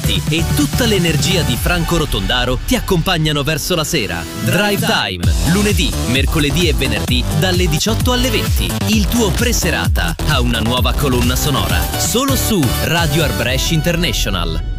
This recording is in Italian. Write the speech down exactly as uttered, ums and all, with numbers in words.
Concerti e tutta l'energia di Franco Rotondaro ti accompagnano verso la sera. Drive Time, lunedì, mercoledì e venerdì dalle diciotto alle venti. Il tuo preserata ha una nuova colonna sonora solo su Radio Art Brescia International.